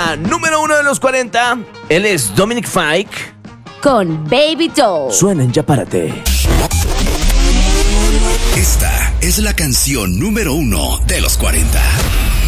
la número 1 de los 40. Él es Dominic Fike. Con Baby Doll. Suena en Ya Párate. Esta es la canción número 1 de los 40.